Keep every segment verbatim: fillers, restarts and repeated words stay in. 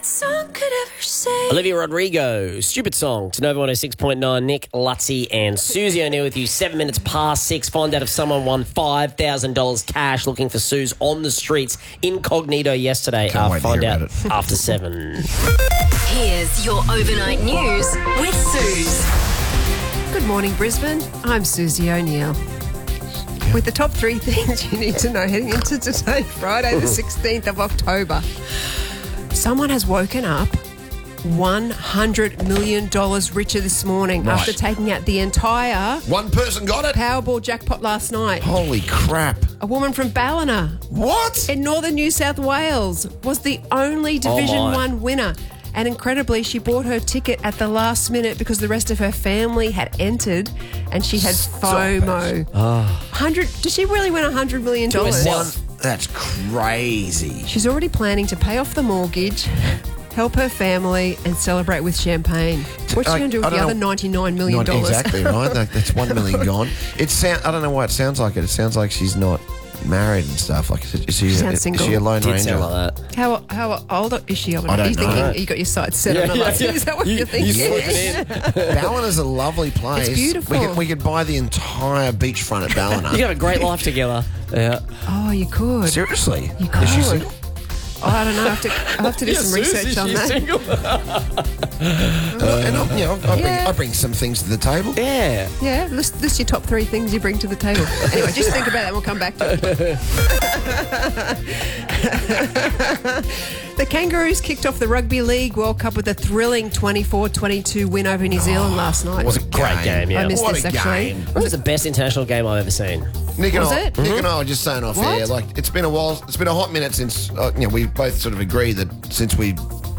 that song could ever say. Olivia Rodrigo, Stupid Song, to Nova one oh six point nine. Nick, Lutzy and Susie O'Neill with you. Seven minutes past six. Find out if someone won five thousand dollars cash looking for Suze on the streets incognito yesterday. Can't Uh, wait to find hear out about it. after seven. Here's your overnight news with Suze. Good morning, Brisbane. I'm Susie O'Neill. With the top three things you need to know heading into today, Friday the sixteenth of October. Someone has woken up one hundred million dollars richer this morning Right. after taking out the entire One person got it? Powerball jackpot last night. Holy crap. A woman from Ballina What? in northern New South Wales was the only Division my. One winner. And incredibly, she bought her ticket at the last minute because the rest of her family had entered and she had FOMO. Ah. Hundred? Did she really win one hundred million dollars? herself. That's crazy. She's already planning to pay off the mortgage, help her family and celebrate with champagne. What's she I- going to do I with the don't other know- ninety-nine million Not dollars? exactly, right? That- That's one million gone. It sound, I don't know why it sounds like it. It sounds like she's not married and stuff. Like, is, is she, She sounds is single. she a lone Did ranger? sound like that. How how old is she? I don't Are you know. thinking you got your sights set on her? Like, Is that what You- you're thinking? you slip it in. Ballina's a lovely place. It's beautiful. We could, we could buy the entire beachfront at Ballina. You have a great life together. Yeah. Oh, you could. Seriously? You Is she could. single? Oh, I don't know. I have to, I'll have to do some research on that. Uh, and I'll, you know, I, bring, Yeah. I bring some things to the table. Yeah. Yeah, list, list your top three things you bring to the table. Anyway, just think about that and we'll come back to it. The Kangaroos kicked off the Rugby League World Cup with a thrilling twenty-four twenty-two win over New Zealand last night. It was a Great game, yeah. I missed What this a actually. game. It was the best international game I've ever seen. Nick and, Was I, it? Nick and I were just saying off What? air, like, it's been a while, it's been a hot minute since, uh, you know, we both sort of agree that since we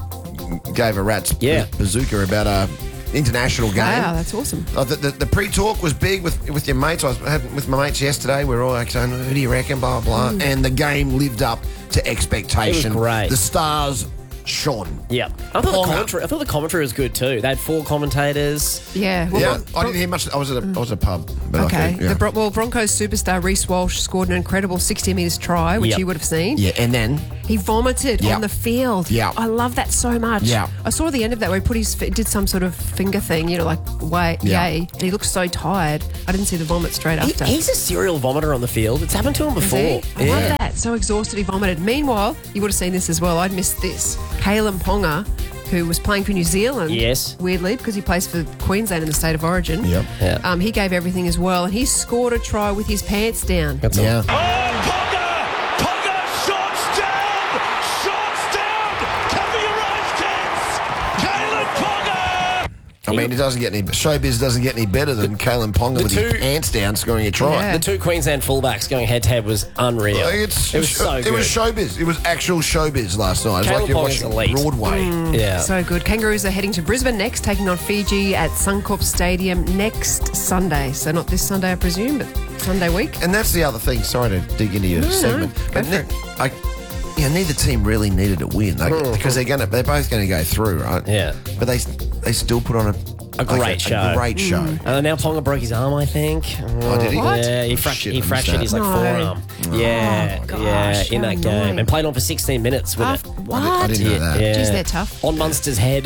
gave a rat's Yeah. bazooka about a international game. Wow, that's awesome. Uh, the, the, the pre-talk was big with with your mates. I was had, with my mates yesterday. We were all like saying, "Who do you reckon?" Blah blah. Mm. And the game lived up to expectation. It was great. The stars shone. Yeah. I thought, the Ponga. commentary, I thought the commentary was good too. They had four commentators. Yeah. Well, Yeah, Bron- I didn't hear much. I was at a I was at a pub. But I Okay. could, yeah. The Bron- well, Broncos superstar Reece Walsh scored an incredible sixty metres try, which Yep. you would have seen. yeah, and then He vomited Yep. on the field. Yep. I love that so much. Yep. I saw the end of that where he put his did some sort of finger thing, you know, like way, Yep. yay. And he looked so tired. I didn't see the vomit straight He, after. he's a serial vomiter on the field. It's happened to him Is before. he? I Yeah. love that. So exhausted he vomited. Meanwhile, you would have seen this as well. I'd missed this. Kalen Ponga, who was playing for New Zealand. Yes. Weirdly, because he plays for Queensland in the state of origin. Yep. Yeah. Um, he gave everything as well, and he scored a try with his pants down. That's all. yeah. Oh, Ponga! Ponga! Shots down! Shots down! Cover your eyes, kids! Kalen Ponga! I mean, it doesn't get any showbiz doesn't get any better than Kalen Ponga The with his two- pants down scoring a try. Yeah. The two Queensland fullbacks going head to head was unreal. Like, it's, it was so it good. was showbiz. It was actual showbiz last night. It was Caleb like you're Ponga's watching elite. Broadway. yeah. So good. Kangaroos are heading to Brisbane next, taking on Fiji at Suncorp Stadium next Sunday. So not this Sunday, I presume, but Sunday week. And that's the other thing. Sorry to dig into your no, segment, go but for ne- it. I, yeah, neither team really needed a win like, because they're gonna they're both going to go through, right? Yeah. But they they still put on a A like great show. A great show. Uh, now Ponga broke his arm, I think. Oh, did he? What? Yeah, he, Oh, fract- shit, he I missed fractured that. his like No. forearm. Yeah, Oh, gosh, yeah, in how that game, annoying. and played on for sixteen minutes with Half- it. what? I didn't know that. Yeah. Jeez, they're tough. On Munster's head.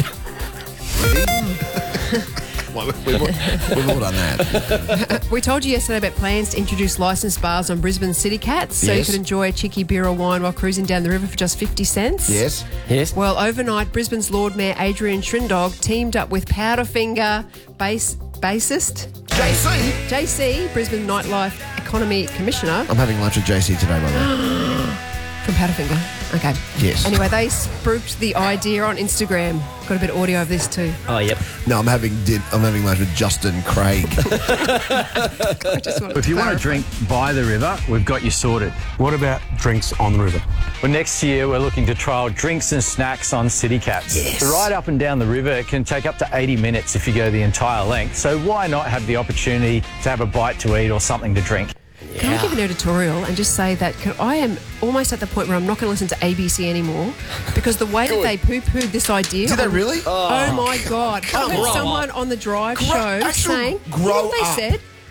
Well, we've, all- we've all done that. We told you yesterday about plans to introduce licensed bars on Brisbane City Cats so you Yes. could enjoy a cheeky beer or wine while cruising down the river for just fifty cents. Yes. Yes. Well, overnight, Brisbane's Lord Mayor Adrian Trindog teamed up with Powderfinger bass, bassist J C. J C, Brisbane Nightlife Economy Commissioner I'm having lunch with J C today, by the way. from Powderfinger. Okay. Yes. Anyway, they spruiked the idea on Instagram. Got a bit of audio of this too. Oh, yep. No, I'm having din- I'm having lunch with Justin Craig. I just wanted If you want clarify. to drink by the river, we've got you sorted. What about drinks on the river? Well, next year we're looking to trial drinks and snacks on City Cats. Yes. The ride up and down the river can take up to eighty minutes if you go the entire length. So why not have the opportunity to have a bite to eat or something to drink? Can I give an editorial and just say that can, I am almost at the point where I'm not going to listen to A B C anymore because the way that they poo-pooed this idea. Did they on- really? Oh, my God. I heard grow someone on the Drive Grow- show actual saying, you know grow what they up. said?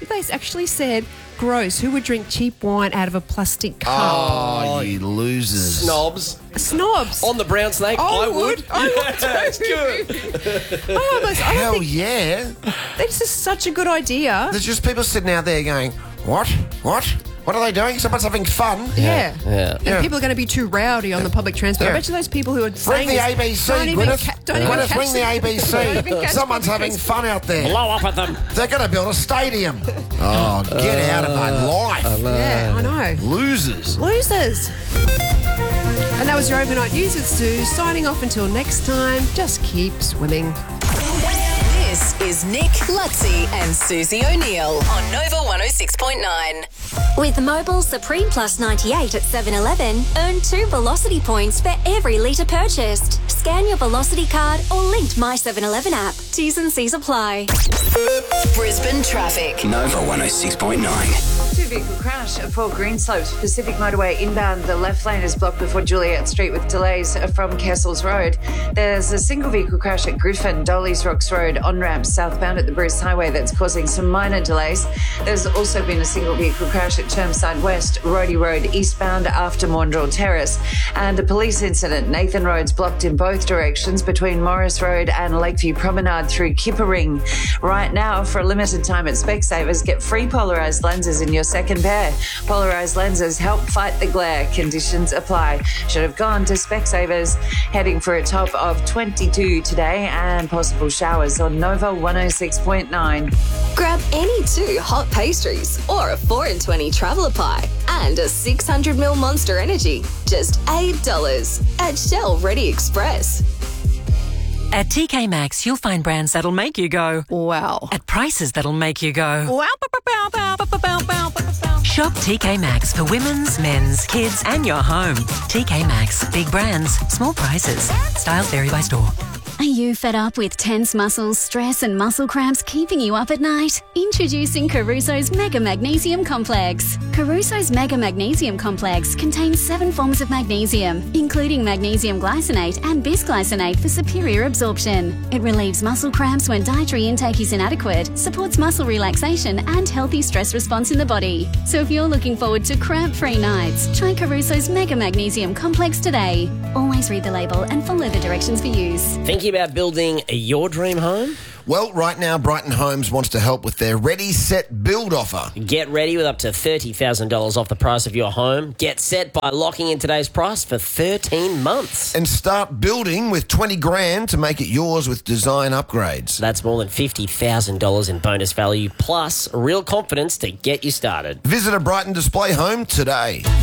they actually said, gross, who would drink cheap wine out of a plastic cup? Oh, you losers. Snobs. Snobs. On the brown snake, I I would. would. I would too. It's good. I almost, I don't Hell think yeah. this is such a good idea. There's just people sitting out there going, what? What? What are they doing? Someone's having fun. Yeah. Yeah. And Yeah. people are going to be too rowdy on the public transport. I Yeah. bet you those people who are Ring saying the this A B C, don't even, Gwyneth. ca- don't even Gwyneth, catch ring the A B don't even C. catch Someone's public having fun out there. Blow up at them. They're going to build a stadium. Oh, get out of my life. Yeah, I know. Losers. Losers. And that was your overnight news with Sue. Signing off until next time. Just keep swimming. This is Nick, Lutzi, and Susie O'Neill on Nova one oh six point nine. With Mobile Supreme Plus ninety-eight at seven eleven, earn two Velocity points for every litre purchased. Scan your Velocity card or linked My seven eleven app. T's and C's apply. Brisbane traffic. Nova one oh six point nine. Two-vehicle crash at Port Greenslopes Pacific Motorway inbound. The left lane is blocked before Juliet Street with delays from Kessels Road. There's a single-vehicle crash at Griffin, Dolly's Rocks Road on-ramp southbound at the Bruce Highway that's causing some minor delays. There's also been a single-vehicle crash at Chermside West, Roddy Road eastbound after Maundrell Terrace. And a police incident. Nathan Road's blocked in both directions between Morris Road and Lakeview Promenade through Kippering. Right now, for a limited time at Specsavers, get free polarised lenses in your second pair. Polarised lenses help fight the glare. Conditions apply. Should have gone to Specsavers. Heading for a top of twenty-two today and possible showers on Nova one oh six point nine. Grab any two hot pastries or a four in twenty traveller pie and a six hundred milliliter Monster Energy. Just eight dollars at Shell Ready Express. At T K Maxx, you'll find brands that'll make you go, Wow. at prices that'll make you go. Wow. Shop T K Maxx for women's, men's, kids, and your home. T K Maxx, big brands, small prices. Styles vary by store. Are you fed up with tense muscles, stress, and muscle cramps keeping you up at night? Introducing Caruso's Mega Magnesium Complex. Caruso's Mega Magnesium Complex contains seven forms of magnesium, including magnesium glycinate and bisglycinate for superior absorption. It relieves muscle cramps when dietary intake is inadequate, supports muscle relaxation and healthy stress response in the body. So if you're looking forward to cramp-free nights, try Caruso's Mega Magnesium Complex today. Always read the label and follow the directions for use. Thinking about building your dream home? Well, right now, Brighton Homes wants to help with their Ready, Set, Build offer. Get ready with up to thirty thousand dollars off the price of your home. Get set by locking in today's price for thirteen months. And start building with twenty grand to make it yours with design upgrades. That's more than fifty thousand dollars in bonus value, plus real confidence to get you started. Visit a Brighton display home today.